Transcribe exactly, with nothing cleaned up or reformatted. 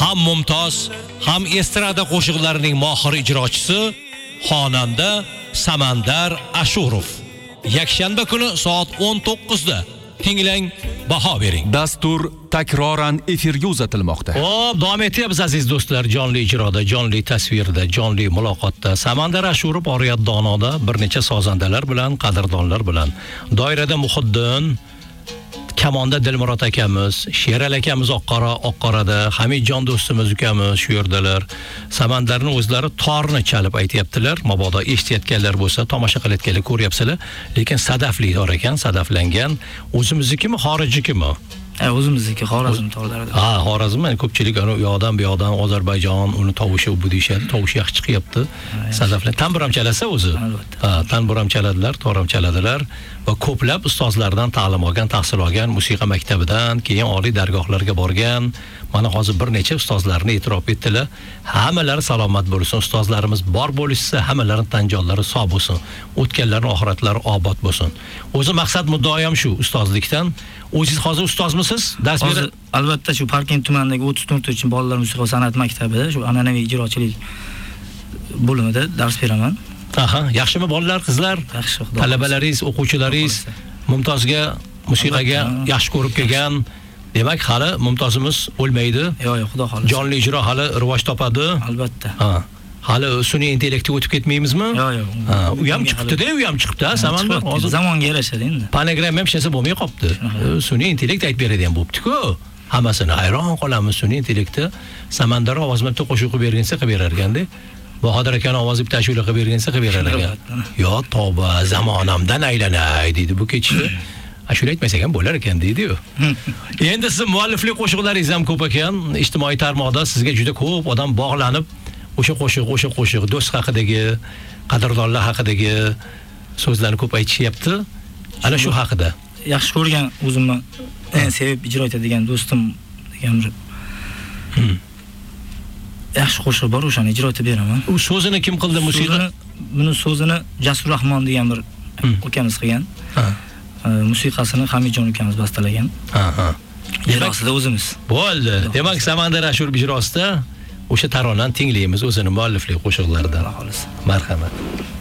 ham mumtoz, ham estrada qo'shiqlarining mohir ijrochisi xonanda Samandar Ashurov. Yakshanba kuni soat o'n to'qqizda tinglang, baho bering. Dastur takroran efirga uzatilmoqda. Hop, davom etyapmiz aziz do'stlar, jonli ijroda, jonli tasvirda, jonli muloqotda. Samandar Ashurov Oriyat Donoda bir necha sozandalar bilan, qadrdonlar bilan, doirada Muhiddin, kamonda Dilmurod akamiz, Sheral akamiz Oqqora, Oqqorada, Hamidjon do'stimiz ukamiz shu yerdalar. Samandarning o'zlari torni chalib aytayaptilar. Mabodo eshitayotganlar bo'lsa, tomosha qilayotganlar ko'ryapsizlar, lekin sadafli tor ekan, sadaflangan. O'zimiznikimi, xorijikimi? Ha, o'zimizniki Xorazm torlarida. Ha, Xorazm, yani ko'pchilik ana u yoqdan bu yoqdan Ozarbayjon, uni tovushi bu deyshadi. Tovushi yaxshi chiqyapti. Sadaflan tanbur ham chalasa o'zi. Albatta. Ha, tanbur ham chaladilar, tor ham chaladilar va ko'plab ustozlardan ta'lim olgan, tahsil olgan, musiqa maktabidan, keyin oliy dargohlarga borgan. Mana hozir bir necha ustozlarni e'tirof etdilar. Hammalari salomat bo'lsin, ustozlarimiz bor bo'lishsa, hammalaring tan jonlari sog' bo'lsin. O'tganlarning oxiratlari obod bo'lsin. O'zi maqsad muddao ham shu ustozlikdan. O'zingiz hozir ustozmisiz? Dars berib? Albatta, shu Parkent tumanidagi o'ttiz to'rtinchi bolalar musiqa san'at maktabida shu an'anaviy ijrochilik bo'limida dars beraman. Aha, yaxshimi bolalar, qizlar? Yaxshi, xudo. Talabalaringiz, o'quvchilaringiz Mumtozga, musiqaga yaxshi ko'rib kelgan. Demak, hali Mumtozimiz o'lmaydi. Yo'q, yo'q, xudo xolasa. Jonli ijro hali rivoj topadi. Albatta. Ha. Hali sun'iy intellektga o'tib ketmaymizmi? Yo'q, yo'q. Ha, u ham chiqdi-da, u ham chiqdi, Samandar. Hozir zamonga yarashadi endi. Panagram ham hech narsa bo'lmay qopti. Sun'iy intellekt aytib beradigan bo'pti-ku. Hammasini hayron qolamiz sun'iy intellektda. Samandar ovozini bitta qo'shiq qilib bergansa qilib berar ekanda. Bahodir akani ovozi bitta ashula qilib bergansa qilib berar ekan. Yo, tavba, zamonamdan aylanay deydi bu kechida. Ashula aytmasak ham bo'lar ekan deydi-yu. Endi siz mualliflik qo'shiqlaringiz ham ko'p ekan. Ijtimoiy tarmoqda sizga juda ko'p odam bog'lanib, o'sha qo'shiq, o'sha qo'shiq, do'st haqidagi, qadrdonlar haqidagi so'zlarni ko'p aytishyapti. Ana shu haqida. Yaxshi ko'rgan, o'zimni eng sevib ijro etadigan do'stim degan bir yaxshi qo'shiq bor, o'shani ijro etib beraman. U so'zini kim qildi musiqa? Buni so'zini Jasur Rahmon degan bir ukamiz qilgan. Ha. Musiqasini Hamidjon ukamiz bastalagan. Ha, ha. Ijrosida o'zimiz. Bo'ldi. Demak, Samandar Ashurov ijrosida o'sha taronani tinglaymiz o'zini mualliflik qo'shiqlaridan. Xolos. Marhamat.